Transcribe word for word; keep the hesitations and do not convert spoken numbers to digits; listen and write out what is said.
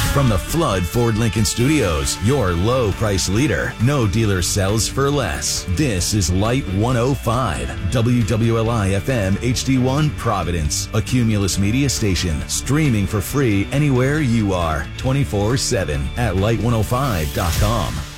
From the Flood Ford Lincoln Studios, your low price leader. No dealer sells for less. This is Light one oh five, W W L I F M H D one Providence, a Cumulus Media station, streaming for free anywhere you are, twenty-four seven at light one oh five dot com.